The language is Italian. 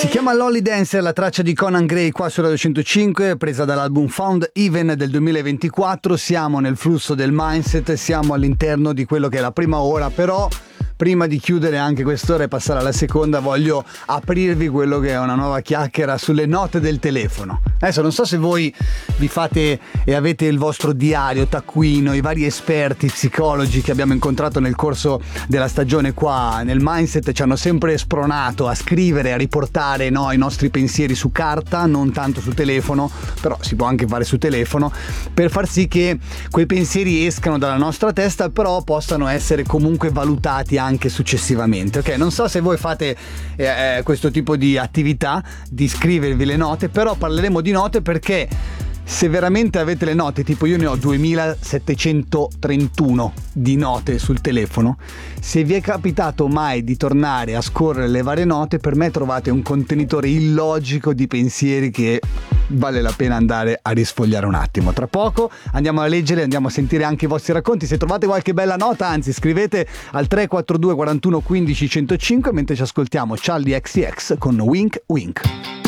Si chiama Lolly Dancer, la traccia di Conan Gray qua su Radio 105, presa dall'album Found Even del 2024. Siamo nel flusso del mindset, siamo all'interno di quello che è la prima ora, però prima di chiudere anche quest'ora e passare alla seconda voglio aprirvi quello che è una nuova chiacchiera sulle note del telefono. Adesso non so se voi vi fate e avete il vostro diario, taccuino, i vari esperti, psicologi che abbiamo incontrato nel corso della stagione qua nel mindset ci hanno sempre spronato a scrivere, a riportare i nostri pensieri su carta, non tanto su telefono, però si può anche fare su telefono, per far sì che quei pensieri escano dalla nostra testa, però possano essere comunque valutati anche successivamente. Ok, non so se voi fate questo tipo di attività di scrivervi le note, però parleremo di note perché se veramente avete le note, tipo io ne ho 2731 di note sul telefono, se vi è capitato mai di tornare a scorrere le varie note, per me trovate un contenitore illogico di pensieri che vale la pena andare a risfogliare un attimo. Tra poco andiamo a leggere, andiamo a sentire anche i vostri racconti. Se trovate qualche bella nota, anzi scrivete al 342 41 15 105 mentre ci ascoltiamo Charlie XCX con Wink Wink.